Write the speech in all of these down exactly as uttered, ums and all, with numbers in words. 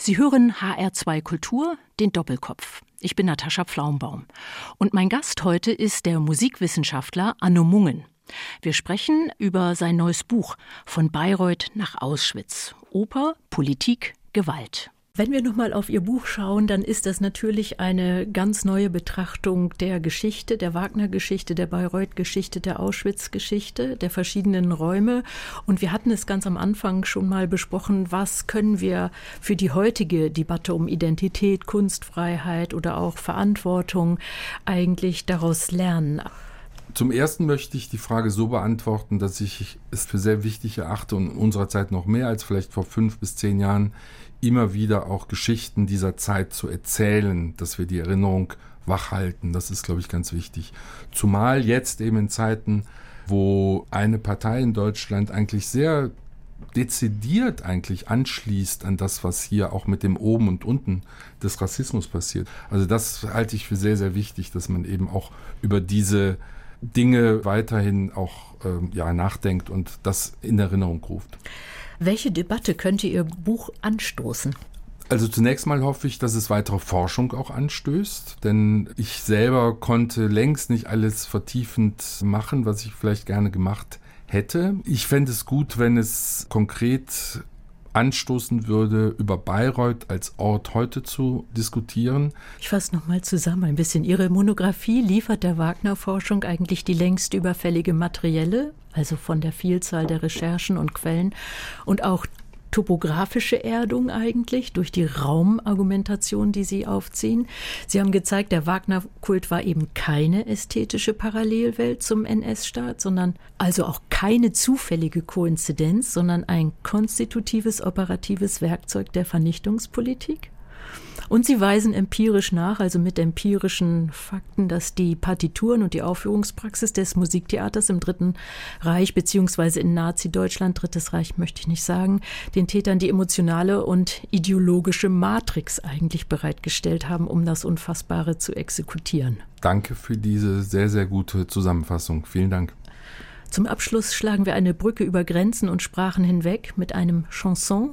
Sie hören H R zwei Kultur, den Doppelkopf. Ich bin Natascha Pflaumbaum. Und mein Gast heute ist der Musikwissenschaftler Anno Mungen. Wir sprechen über sein neues Buch »Von Bayreuth nach Auschwitz. Oper, Politik, Gewalt«. Wenn wir nochmal auf Ihr Buch schauen, dann ist das natürlich eine ganz neue Betrachtung der Geschichte, der Wagner-Geschichte, der Bayreuth-Geschichte, der Auschwitz-Geschichte, der verschiedenen Räume. Und wir hatten es ganz am Anfang schon mal besprochen, was können wir für die heutige Debatte um Identität, Kunstfreiheit oder auch Verantwortung eigentlich daraus lernen. Zum Ersten möchte ich die Frage so beantworten, dass ich es für sehr wichtig erachte und in unserer Zeit noch mehr als vielleicht vor fünf bis zehn Jahren immer wieder auch Geschichten dieser Zeit zu erzählen, dass wir die Erinnerung wachhalten. Das ist, glaube ich, ganz wichtig. Zumal jetzt eben in Zeiten, wo eine Partei in Deutschland eigentlich sehr dezidiert eigentlich anschließt an das, was hier auch mit dem Oben und Unten des Rassismus passiert. Also das halte ich für sehr, sehr wichtig, dass man eben auch über diese Dinge weiterhin auch ähm, ja, nachdenkt und das in Erinnerung ruft. Welche Debatte könnte Ihr Buch anstoßen? Also zunächst mal hoffe ich, dass es weitere Forschung auch anstößt, denn ich selber konnte längst nicht alles vertiefend machen, was ich vielleicht gerne gemacht hätte. Ich fände es gut, wenn es konkret anstoßen würde, über Bayreuth als Ort heute zu diskutieren. Ich fasse nochmal zusammen ein bisschen. Ihre Monographie liefert der Wagner-Forschung eigentlich die längst überfällige materielle, also von der Vielzahl der Recherchen und Quellen und auch topografische Erdung eigentlich durch die Raumargumentation, die Sie aufziehen. Sie haben gezeigt, der Wagner-Kult war eben keine ästhetische Parallelwelt zum N S-Staat, sondern also auch keine zufällige Koinzidenz, sondern ein konstitutives, operatives Werkzeug der Vernichtungspolitik. Und Sie weisen empirisch nach, also mit empirischen Fakten, dass die Partituren und die Aufführungspraxis des Musiktheaters im Dritten Reich beziehungsweise in Nazi-Deutschland, Drittes Reich möchte ich nicht sagen, den Tätern die emotionale und ideologische Matrix eigentlich bereitgestellt haben, um das Unfassbare zu exekutieren. Danke für diese sehr, sehr gute Zusammenfassung. Vielen Dank. Zum Abschluss schlagen wir eine Brücke über Grenzen und Sprachen hinweg mit einem Chanson,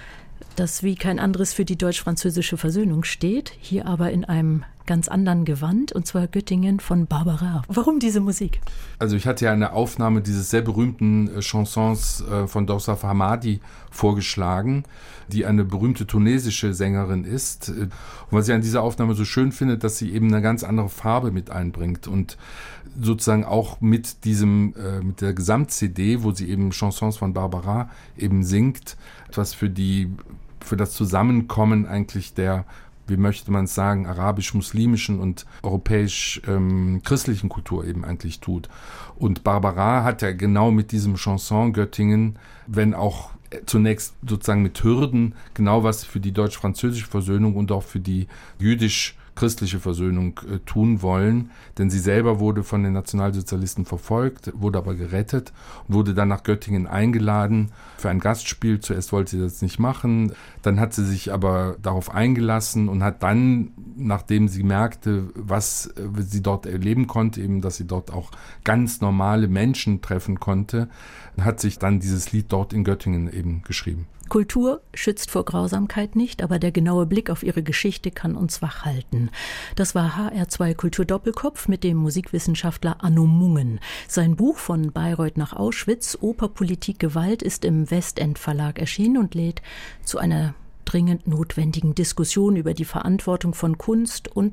das wie kein anderes für die deutsch-französische Versöhnung steht, hier aber in einem ganz anderen Gewand, und zwar Göttingen von Barbara. Warum diese Musik? Also ich hatte ja eine Aufnahme dieses sehr berühmten äh, Chansons äh, von Dorsaf Hamadi vorgeschlagen, die eine berühmte tunesische Sängerin ist. Und was ich an dieser Aufnahme so schön finde, dass sie eben eine ganz andere Farbe mit einbringt und sozusagen auch mit diesem, äh, mit der Gesamt-C D, wo sie eben Chansons von Barbara eben singt, etwas für die, für das Zusammenkommen eigentlich der, wie möchte man es sagen, arabisch-muslimischen und europäisch-christlichen ähm, Kultur eben eigentlich tut. Und Barbara hat ja genau mit diesem Chanson Göttingen, wenn auch zunächst sozusagen mit Hürden, genau was für die deutsch-französische Versöhnung und auch für die jüdisch-christliche Versöhnung äh, tun wollen. Denn sie selber wurde von den Nationalsozialisten verfolgt, wurde aber gerettet und wurde dann nach Göttingen eingeladen für ein Gastspiel. Zuerst wollte sie das nicht machen, dann hat sie sich aber darauf eingelassen und hat dann, nachdem sie merkte, was sie dort erleben konnte, eben, dass sie dort auch ganz normale Menschen treffen konnte, hat sich dann dieses Lied dort in Göttingen eben geschrieben. Kultur schützt vor Grausamkeit nicht, aber der genaue Blick auf ihre Geschichte kann uns wach halten. Das war H R zwei Kultur Doppelkopf mit dem Musikwissenschaftler Anno Mungen. Sein Buch Von Bayreuth nach Auschwitz, Oper, Politik, Gewalt ist im Westend Verlag erschienen und lädt zu einer dringend notwendigen Diskussion über die Verantwortung von Kunst und